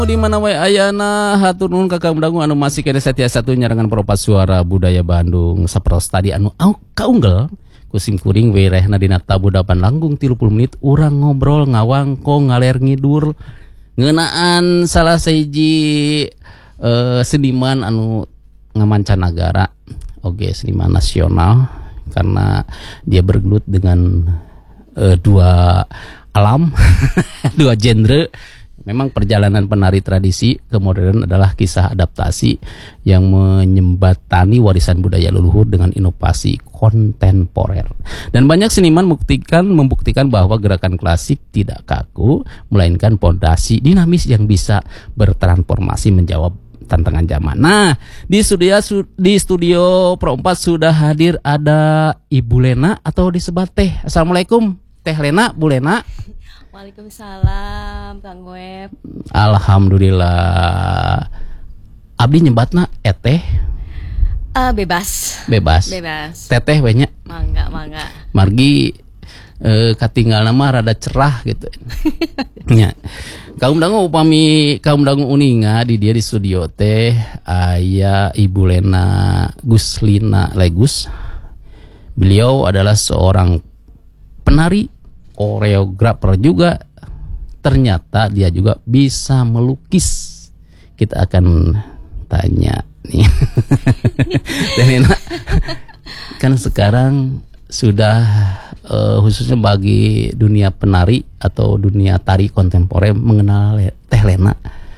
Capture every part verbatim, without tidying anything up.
Di mana wae ayana hatur nuhun ka kaum dangu anu masih kene setia satu nyarangan peropat suara budaya Bandung saperos tadi anu kaunggel kusim kuring werehna dina tabu dapan langgung tilu puluh menit urang ngobrol ngawang ko ngaler ngidur ngeunaan salah sahiji uh, seniman anu ngamancanagara oge seniman nasional karena dia bergelut dengan uh, dua alam dua genre. Memang perjalanan penari tradisi ke modern adalah kisah adaptasi yang menyembatani warisan budaya leluhur dengan inovasi kontemporer. Dan banyak seniman membuktikan membuktikan bahwa gerakan klasik tidak kaku, melainkan pondasi dinamis yang bisa bertransformasi menjawab tantangan zaman. Nah, di studio di studio Pro empat sudah hadir ada Ibu Lena atau disebat Teh. Assalamualaikum, Teh Lena, Bu Lena. Waalaikumsalam, Kang Web. Alhamdulillah. Abdi nyebatna eteh. Uh, bebas. Bebas. Bebas. Teteh banyak. Mangga, mangga. Margi eh, katinggal nama rada cerah gitu. Ya. Kaum dangu upami kaum dangu uninga di dia di studio teh aya Ibu Lena Guslina Legus. Beliau adalah seorang penari, koreografer juga, ternyata dia juga bisa melukis. Kita akan tanya nih. Dan enak kan sekarang sudah uh, khususnya bagi dunia penari atau dunia tari kontemporer mengenal Teh Lena.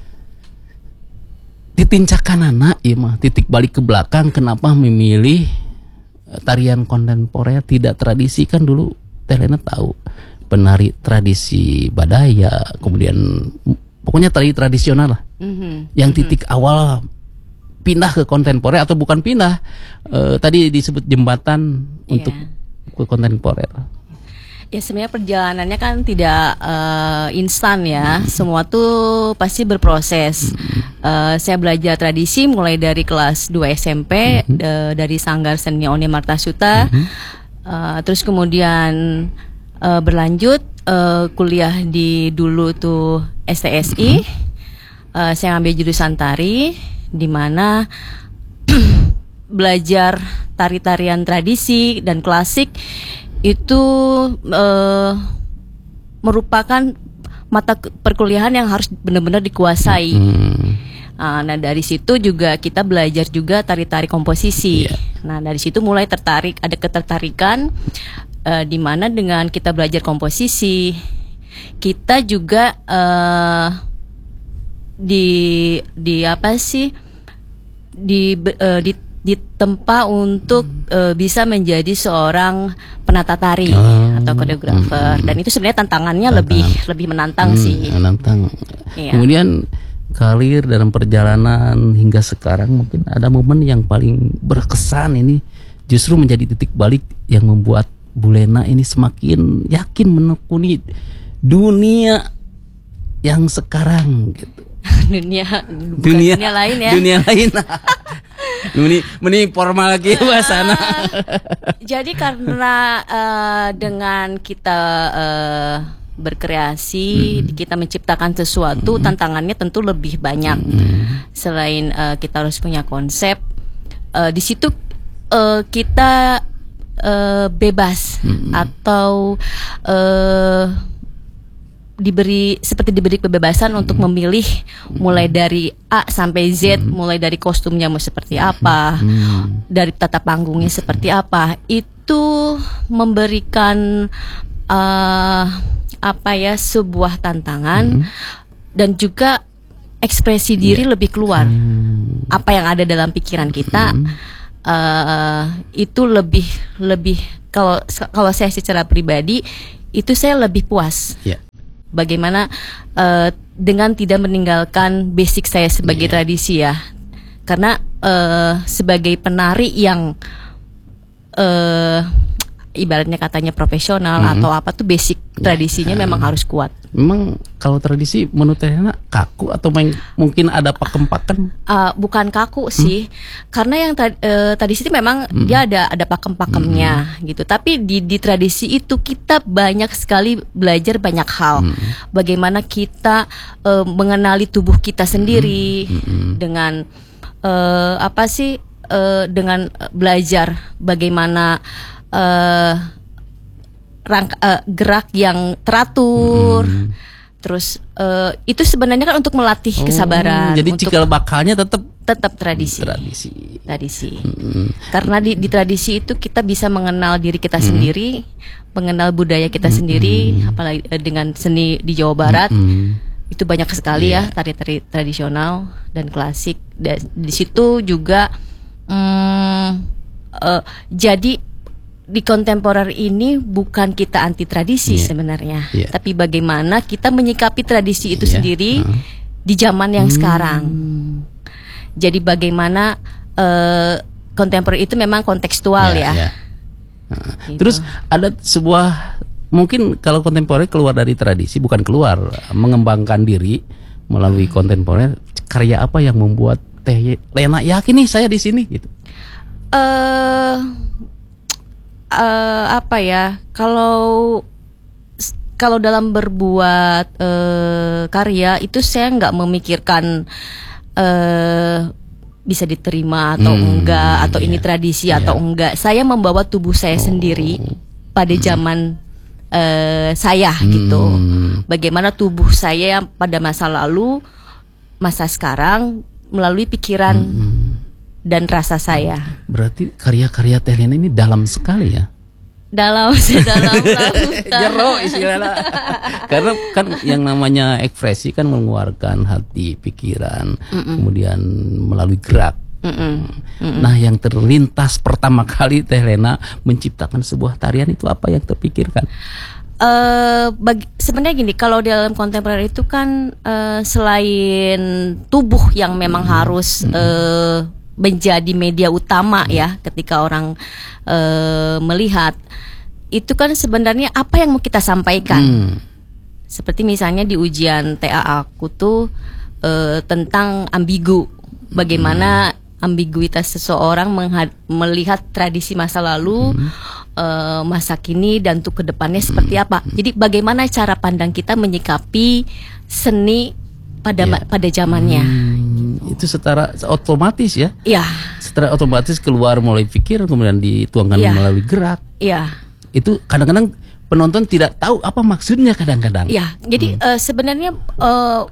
Ditincakanana ieu mah titik balik ke belakang kenapa memilih tarian kontemporer tidak tradisi. Kan dulu Teh Lena tahu penari tradisi Badaya, kemudian pokoknya tari tradisional lah. Mm-hmm. Yang titik mm-hmm. awal pindah ke kontemporer atau bukan pindah, e, tadi disebut jembatan yeah. untuk ke kontemporer. Ya sebenarnya perjalanannya kan tidak uh, instan ya, mm-hmm. semua tuh pasti berproses. Mm-hmm. Uh, saya belajar tradisi mulai dari kelas dua S M P, mm-hmm. uh, dari Sanggar Seni Oni Martasuta, mm-hmm. uh, terus kemudian Uh, berlanjut uh, kuliah di dulu tuh S T S I, mm-hmm. uh, saya ambil jurusan tari, di mana belajar tari-tarian tradisi dan klasik itu uh, merupakan mata perkuliahan yang harus benar-benar dikuasai. Mm-hmm. uh, nah dari situ juga kita belajar juga tari-tari komposisi. Yeah. Nah dari situ mulai tertarik, ada ketertarikan. Uh, di mana dengan kita belajar komposisi, kita juga uh, di di apa sih di uh, di ditempa untuk uh, bisa menjadi seorang penata tari oh, atau koreografer, mm, dan itu sebenarnya tantangannya tantangan. lebih lebih menantang hmm, sih. Menantang. Iya. Kemudian karir dalam perjalanan hingga sekarang mungkin ada momen yang paling berkesan ini justru menjadi titik balik yang membuat Bu Lena ini semakin yakin menekuni dunia yang sekarang gitu. dunia dunia, dunia lain ya. Dunia lain. Meni meni formal lagi bahasana. Jadi karena uh, dengan kita uh, berkreasi, mm. kita menciptakan sesuatu, mm. tantangannya tentu lebih banyak. Mm. Selain uh, kita harus punya konsep, uh, di situ uh, kita Uh, bebas hmm. atau uh, diberi seperti diberi kebebasan hmm. untuk memilih mulai dari A sampai Z, hmm. mulai dari kostumnya mau seperti apa, hmm. dari tata panggungnya seperti apa, itu memberikan uh, apa ya sebuah tantangan, hmm. dan juga ekspresi diri yeah. lebih keluar, hmm. apa yang ada dalam pikiran kita. Hmm. Uh, itu lebih lebih kalau kalau saya secara pribadi itu saya lebih puas. Yeah. Bagaimana uh, dengan tidak meninggalkan basic saya sebagai yeah. tradisi ya, karena uh, sebagai penari yang uh, ibaratnya katanya profesional mm-hmm. atau apa tuh basic yeah. tradisinya uh. memang harus kuat. Memang kalau tradisi menurut Helena kaku atau main, mungkin ada pakem-pakem? Uh, bukan kaku sih, hmm? karena yang ta- uh, tradisi itu memang hmm. dia ada ada pakem-pakemnya hmm. gitu. Tapi di di tradisi itu kita banyak sekali belajar banyak hal. Hmm. Bagaimana kita uh, mengenali tubuh kita sendiri hmm. Hmm. dengan uh, apa sih? Uh, dengan belajar bagaimana uh, Rangka, uh, gerak yang teratur, hmm. terus uh, itu sebenarnya kan untuk melatih oh, kesabaran. Jadi cikal bakalnya tetap tetap tradisi. Tradisi. Tradisi. Hmm. Karena di, di tradisi itu kita bisa mengenal diri kita hmm. sendiri, mengenal budaya kita hmm. sendiri, apalagi uh, dengan seni di Jawa Barat. Hmm. Itu banyak sekali yeah. ya tari-tari tradisional dan klasik. Dan di situ juga um, uh, jadi di kontemporer ini bukan kita anti tradisi yeah. sebenarnya, yeah. tapi bagaimana kita menyikapi tradisi itu yeah. sendiri uh. di zaman yang hmm. sekarang. Jadi bagaimana uh, kontemporer itu memang kontekstual yeah, ya. Yeah. Uh. Gitu. Terus ada sebuah, mungkin kalau kontemporer keluar dari tradisi, bukan keluar, mengembangkan diri melalui kontemporer. Karya apa yang membuat Teh Lena yakin nih saya di sini gitu? Uh, Uh, apa ya, kalau kalau dalam berbuat uh, karya itu saya nggak memikirkan uh, bisa diterima atau hmm, enggak, atau yeah. ini tradisi yeah. atau enggak. Saya membawa tubuh saya oh. sendiri pada zaman uh, saya hmm. gitu. Bagaimana tubuh saya yang pada masa lalu, masa sekarang melalui pikiran hmm. dan rasa saya. Berarti karya-karya Teh Lena ini dalam sekali ya? Dalam, dalam, jero istilahnya. Karena kan yang namanya ekspresi kan mengeluarkan hati, pikiran, Mm-mm. kemudian melalui gerak. Mm-mm. Mm-mm. Nah, yang terlintas pertama kali Teh Lena menciptakan sebuah tarian itu apa yang terpikirkan? Uh, bagi, sebenarnya gini, kalau dalam kontemporer itu kan uh, selain tubuh yang memang mm-hmm. harus uh, menjadi media utama ya ketika orang uh, melihat, itu kan sebenarnya apa yang mau kita sampaikan. Hmm. Seperti misalnya di ujian T A aku tuh uh, tentang ambigu, bagaimana hmm. ambiguitas seseorang menghad- melihat tradisi masa lalu, hmm. uh, masa kini, dan untuk kedepannya seperti apa. Jadi bagaimana cara pandang kita menyikapi seni pada yeah. pada zamannya. Hmm, itu secara otomatis ya? Iya. Yeah. Secara otomatis keluar melalui pikir, kemudian dituangkan yeah. melalui gerak. Iya. Yeah. Itu kadang-kadang penonton tidak tahu apa maksudnya kadang-kadang. Iya. Yeah. Jadi hmm. uh, sebenarnya uh,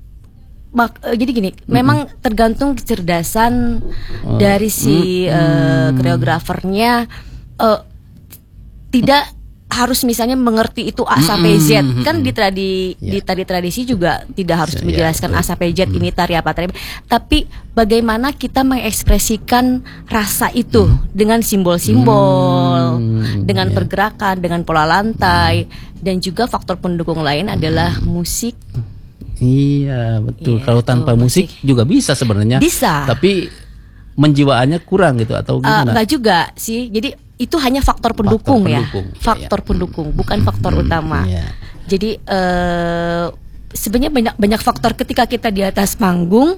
mak, uh, jadi gini, hmm. memang tergantung kecerdasan oh. dari si hmm. uh, koreografernya. Uh, tidak harus misalnya mengerti itu A sampai Z. Mm-hmm. Kan di tradi yeah. di tari tradisi juga tidak harus yeah, menjelaskan yeah, A sampai Z mm. ini tari apa tari. Tapi bagaimana kita mengekspresikan rasa itu mm. dengan simbol-simbol, mm. dengan yeah. pergerakan, dengan pola lantai, mm. dan juga faktor pendukung lain mm. adalah musik. Iya, betul. Yeah, kalau tanpa musik, musik juga bisa sebenarnya. Bisa. Tapi menjiwaannya kurang gitu atau gimana? Uh, enggak juga sih. Jadi itu hanya faktor pendukung, faktor ya, pendukung. faktor ya, pendukung, ya. bukan faktor hmm, utama. Ya. Jadi uh, sebenarnya banyak banyak faktor ketika kita di atas panggung.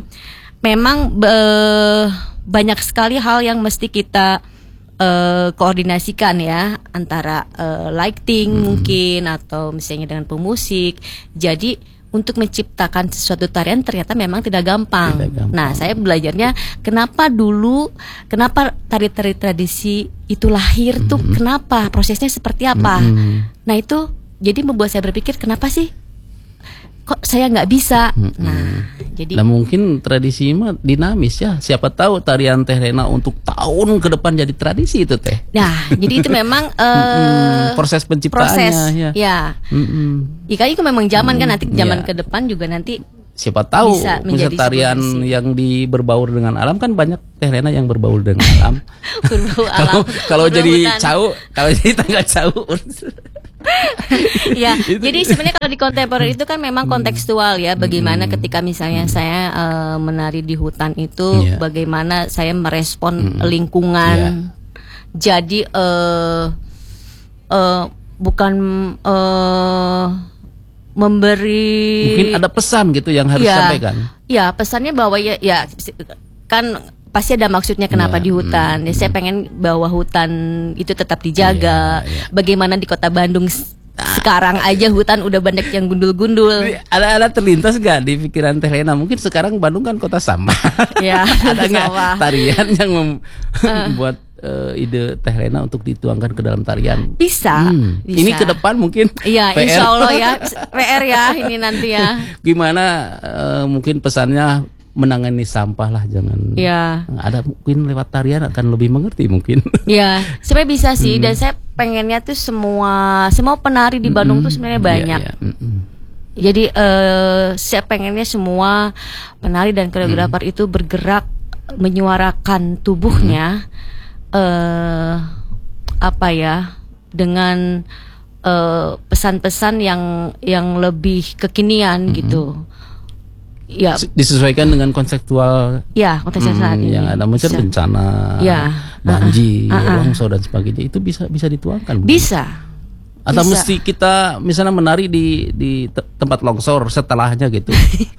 Memang uh, banyak sekali hal yang mesti kita uh, koordinasikan ya, antara uh, lighting hmm. mungkin atau misalnya dengan pemusik. Jadi untuk menciptakan sesuatu tarian ternyata memang tidak gampang. tidak gampang. Nah, saya belajarnya kenapa dulu, kenapa tari-tari tradisi itu lahir mm-hmm. tuh, kenapa, prosesnya seperti apa. Mm-hmm. Nah itu jadi membuat saya berpikir, kenapa sih kok saya nggak bisa. Mm-hmm. Nah, jadi nah mungkin tradisi mah dinamis ya. Siapa tahu tarian Teh Lena untuk tahun ke depan jadi tradisi itu Teh. Nah, jadi itu memang uh, mm-hmm. proses penciptaannya. Proses, ya. ya. Mm-hmm. Ika itu memang zaman mm-hmm. kan nanti zaman ya. ke depan juga nanti. Siapa tahu bisa tarian yang di berbaur dengan alam, kan banyak Teh Lena yang berbaur dengan alam. Berbau alam. Kalau jadi cau, kalau jadi tangga cau. Ya, jadi sebenarnya kalau di kontemporer itu kan memang kontekstual ya. Bagaimana hmm. ketika misalnya hmm. saya uh, menari di hutan itu, yeah. bagaimana saya merespon hmm. lingkungan. Yeah. Jadi uh, uh, bukan uh, memberi Mungkin ada pesan gitu yang harus ya, disampaikan. Ya, pesannya bahwa ya, ya kan pasti ada maksudnya kenapa Ya, di hutan. mm, Ya, saya pengen bahwa hutan itu tetap dijaga. Ya, ya. Bagaimana di Kota Bandung s- sekarang aja hutan udah banyak yang gundul-gundul. Ada ada terlintas gak di pikiran Teh Lena? Mungkin sekarang Bandung kan kota sampah. Ya, Ada nggak sawah. tarian yang mem- membuat eh, ide Teh Lena untuk dituangkan ke dalam tarian? Bisa, Hmm, bisa. Ini ke depan mungkin Iya, P R. insya Allah ya, P R ya ini nanti ya. Gimana eh, mungkin pesannya menangani sampah lah, jangan Ya, ada mungkin lewat tarian akan lebih mengerti mungkin. ya, sebenarnya bisa sih. Dan saya pengennya tuh semua semua penari di Bandung tuh sebenarnya banyak. Iya, iya. Mm-mm. Jadi eh, saya pengennya semua penari dan koreografer itu bergerak menyuarakan tubuhnya eh apa ya dengan eh, pesan-pesan yang yang lebih kekinian gitu. Ya, S- disesuaikan dengan konseptual ya konteksnya saat mm, ini. yang ada mungkin Bisa. bencana, Ya. banjir, Uh-uh. longsor dan sebagainya, itu bisa bisa dituangkan. bukan? Bisa. Atau bisa. mesti kita misalnya menari di di te- tempat longsor setelahnya gitu.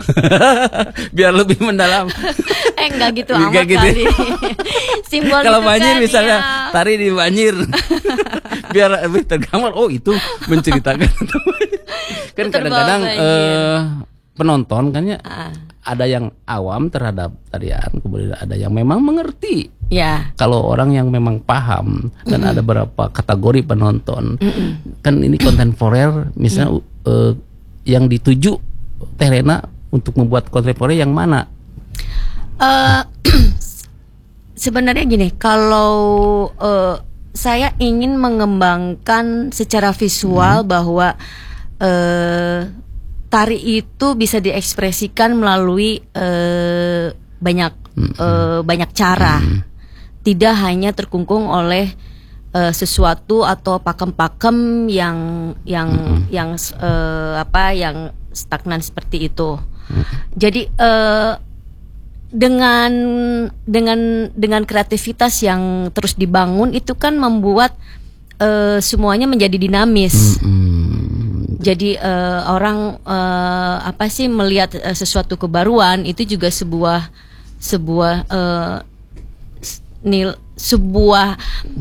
Biar lebih mendalam. Eh enggak gitu Enggak amat gitu. kali. Simbol Kalau itu banjir kan, misalnya ya. tari di banjir. Biar lebih tergambar, oh itu menceritakan. Kan Terbawa kadang-kadang banjir. eh, penonton kan ya Ah, ada yang awam terhadap tarian, kemudian ada yang memang mengerti. ya. Kalau orang yang memang paham, dan ada beberapa kategori penonton, kan ini kontemporer, misalnya eh, yang dituju Teh Lena untuk membuat kontemporer yang mana? Eh, sebenarnya gini, kalau eh, saya ingin mengembangkan secara visual bahwa eh, tari itu bisa diekspresikan melalui eh, banyak eh, banyak cara, tidak hanya terkungkung oleh eh, sesuatu atau pakem-pakem yang yang yang eh, apa yang stagnan seperti itu. Jadi eh, dengan dengan dengan kreativitas yang terus dibangun itu kan membuat eh, semuanya menjadi dinamis. Hmm, Jadi eh, orang eh, apa sih melihat eh, sesuatu kebaruan itu juga sebuah sebuah eh, s- nil sebuah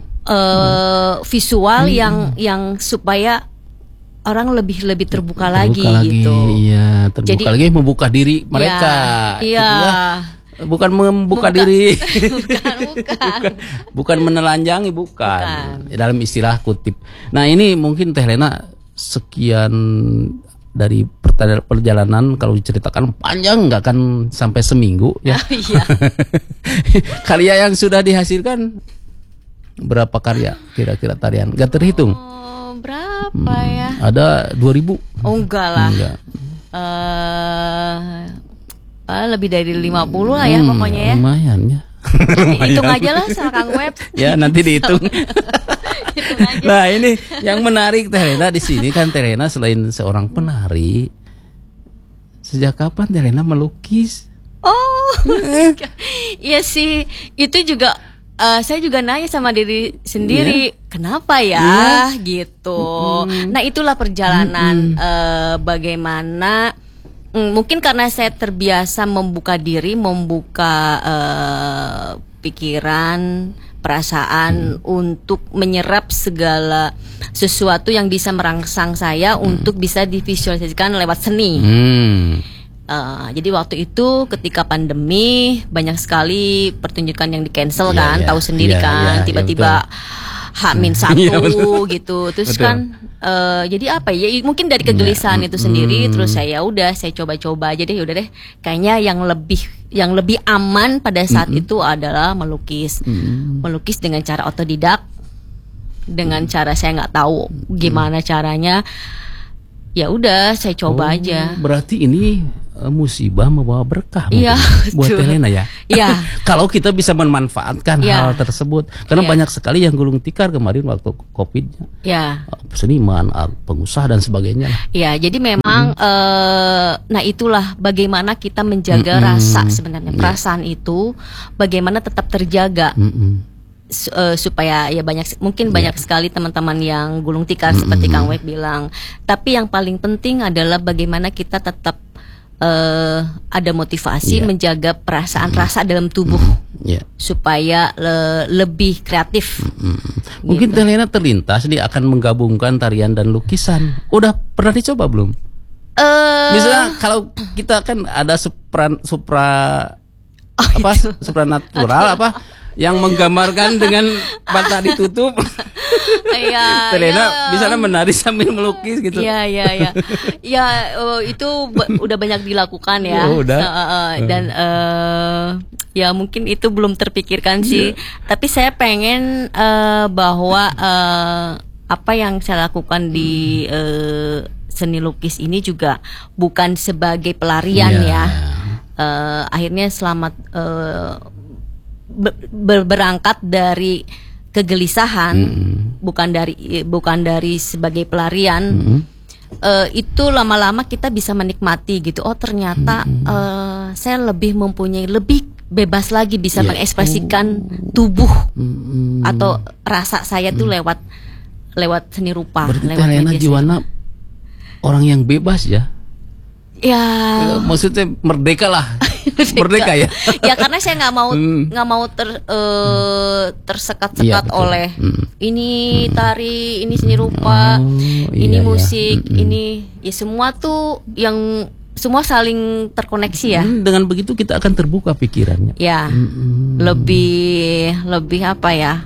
eh, visual yang yang supaya orang lebih lebih terbuka, lagi, terbuka gitu. Iya, terbuka Jadi- lagi, membuka diri mereka. Iya. Itulah, bukan membuka Buka- diri. bukan, bukan. Bukan menelanjangi, bukan. Bukan. Dalam istilah kutip. Nah, ini mungkin Teh Lena sekian dari perta- perjalanan, kalau diceritakan panjang nggak akan sampai seminggu ya. Iya. Karya yang sudah dihasilkan berapa karya kira-kira tarian? Gak terhitung. Oh, berapa ya? Ada dua ribu. Oh, enggak lah. Enggak. Eh, ah, lebih dari lima puluh lah ya Hmm, pokoknya ya. Lumayan ya. Hitung aja lah sama Kang Web. Ya, nanti dihitung. Hitung aja. Nah, ini yang menarik Teh Lena di sini kan, Teh Lena selain seorang penari, sejak kapan Teh Lena melukis? Oh, iya sih. Itu juga eh, saya juga nanya sama diri sendiri, kenapa ya gitu. Nah, itulah perjalanan eh, bagaimana mm, mungkin karena saya terbiasa membuka diri, membuka eh, pikiran, perasaan untuk menyerap segala sesuatu yang bisa merangsang saya untuk bisa divisualisasikan lewat seni. Hmm. Uh, jadi waktu itu ketika pandemi banyak sekali pertunjukan yang di cancel Iya, kan, iya. tahu sendiri Iya, kan, iya, iya, tiba-tiba H-min Iya, satu betul. gitu, terus Betul. kan uh, jadi apa ya? Mungkin dari kegelisahan itu sendiri, terus saya udah saya coba-coba aja deh, udah deh, kayaknya yang lebih yang lebih aman pada saat itu adalah melukis, melukis dengan cara otodidak, dengan cara saya nggak tahu gimana caranya, ya udah saya coba Oh, aja. Berarti ini eh, musibah membawa berkah Iya, mungkin buat betul. Teh Lena ya. Iya. Kalau kita bisa memanfaatkan Iya. hal tersebut, karena Iya. banyak sekali yang gulung tikar kemarin waktu Covid, Ya. seniman, art, pengusaha dan sebagainya. Ya, jadi memang eh, nah itulah bagaimana kita menjaga Mm-mm. rasa sebenarnya, perasaan itu bagaimana tetap terjaga. Mm-mm. su- eh, supaya ya banyak mungkin banyak sekali teman-teman yang gulung tikar seperti Kang Wek bilang. Tapi yang paling penting adalah bagaimana kita tetap eh, ada motivasi Iya. menjaga perasaan rasa dalam tubuh Ya. supaya le- lebih kreatif. Mungkin Teh Lena terlintas dia akan menggabungkan tarian dan lukisan. Udah pernah dicoba belum? Eh, Misalnya kalau kita kan ada supra supra apa supranatural apa yang menggambarkan dengan mata ditutup. Iya, Teh Lena ya. bisa menari sambil melukis gitu. Iya, iya, iya. Ya, eh, itu ba- udah banyak dilakukan ya. Oh, udah. Eh, eh, dan eh, ya mungkin itu belum terpikirkan sih. Tapi saya pengen eh, bahwa eh, apa yang saya lakukan di eh, seni lukis ini juga bukan sebagai pelarian Iya. ya. Eh, akhirnya selamat eh, be- ber- berangkat dari kegelisahan, bukan dari bukan dari sebagai pelarian. Eh, itu lama-lama kita bisa menikmati gitu. Oh ternyata eh, saya lebih mempunyai lebih bebas lagi bisa Ya. mengekspresikan tubuh Mm-mm. atau rasa saya tuh lewat lewat seni rupa, Berarti Teh lewat Lena media Jiwana orang yang bebas ya. Ya, Eh, Maksudnya merdeka lah. Merdeka ya. ya karena saya nggak mau Hmm. nggak mau ter eh, tersekat-sekat Iya, betul. oleh Hmm. ini tari, ini seni rupa, Oh, ini iya, iya. musik, Mm-mm. ini ya semua tuh yang semua saling terkoneksi ya. Hmm, Dengan begitu kita akan terbuka pikirannya. Ya, Mm-mm. lebih lebih apa ya?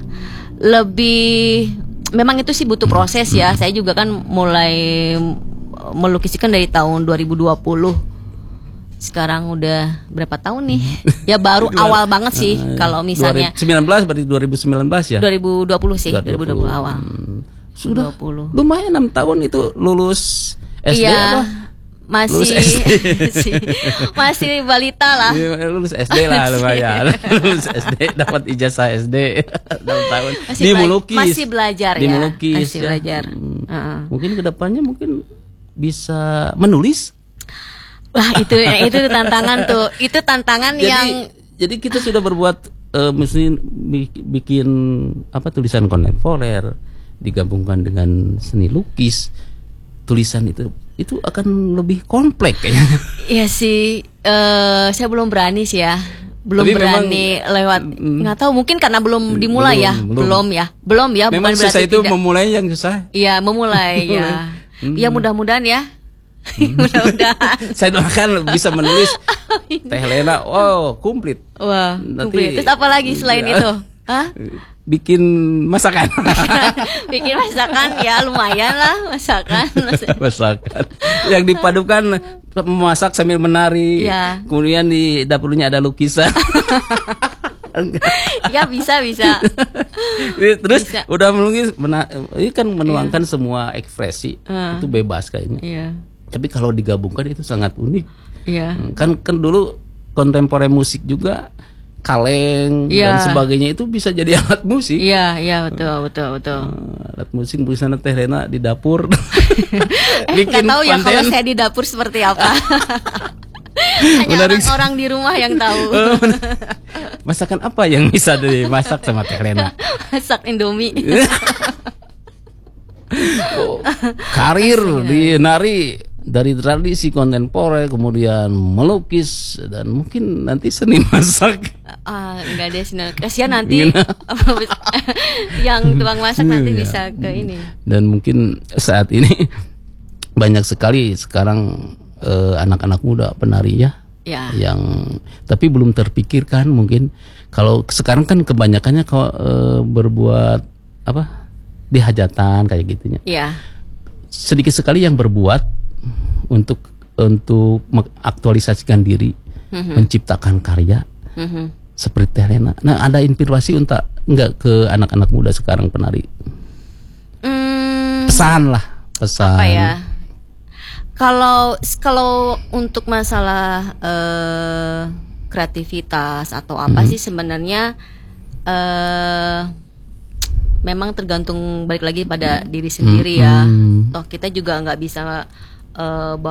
Lebih memang itu sih butuh proses ya. Saya juga kan mulai melukiskan dari tahun dua ribu dua puluh. Sekarang udah berapa tahun nih? Ya baru awal banget sih kalau misalnya dua ribu sembilan belas berarti dua ribu sembilan belas ya. dua ribu dua puluh sih, dua ribu dua ribu dua puluh awal. Hmm. Sudah dua puluh. lumayan enam tahun itu lulus S D Iya, apa? masih Lulus S D. masih, masih balita lah. Iya, lulus S D lah lumayan. Lulus S D dapat ijazah S D enam tahun. Masih Di bela- melukis. masih belajar Di ya. melukis, Masih ya. belajar. Hmm. Heeh. Mungkin kedepannya mungkin bisa menulis. Wah, itu itu tantangan tuh. Itu tantangan Jadi yang jadi kita sudah berbuat eh, mesti bi- bikin apa tulisan kontemporer digabungkan dengan seni lukis. Tulisan itu itu akan lebih kompleks kayaknya. ya sih eh saya belum berani sih ya. Belum Tapi memang, berani lewat mm, nggak tahu mungkin karena belum dimulai ya. belum, belum. Belum ya. Belum ya, Memang bukan susah berarti itu tidak. memulai yang susah. Iya, memulai ya. Hmm. Ya mudah-mudahan ya. mudah-mudahan. Saya doakan bisa menulis Teh Lena. Oh, komplit. Wah, Nanti- komplit. Terus apa lagi selain Ya. itu? Hah? Bikin masakan. Bikin masakan ya lumayan lah masakan. Masakan yang dipadukan memasak sambil menari. Ya. Kemudian di dapurnya ada lukisan. ya bisa bisa. Terus Bisa. udah melukis mena- ini kan menuangkan semua ekspresi. Ah. Itu bebas kayaknya. Iya. Tapi kalau digabungkan itu sangat unik. Iya. Kan kan dulu kontemporer musik juga kaleng Iya. dan sebagainya itu bisa jadi alat musik. Iya, iya betul betul betul. Nah, alat musik tulisannya Teh Lena di dapur. Eh nggak tahu ya kalau saya di dapur seperti apa. Hanya Menarik. orang-orang di rumah yang tahu. Masakan apa yang bisa dimasak sama Teh Lena? Masak Indomie. Oh, karir di nari dari tradisi kontemporer kemudian melukis dan mungkin nanti seni masak. Ah, enggak deh, Sinal. Kasihan nanti yang tukang masak nanti Iya. bisa ke ini. Dan mungkin saat ini banyak sekali sekarang eh, anak-anak muda penari ya Ya. yang tapi belum terpikirkan mungkin kalau sekarang kan kebanyakannya kalau eh, berbuat apa di hajatan kayak gitunya. Ya. Sedikit sekali yang berbuat untuk untuk mengaktualisasikan diri, menciptakan karya Mhm. seperti Teh Lena. Nah, ada inspirasi untuk enggak ke anak-anak muda sekarang penari? Hmm, Pesan lah, pesan. apa ya? Kalau kalau untuk masalah eh, kreativitas atau apa Mhm. sih sebenarnya eh memang tergantung balik lagi pada diri sendiri ya. Hmm. Toh kita juga nggak bisa eh,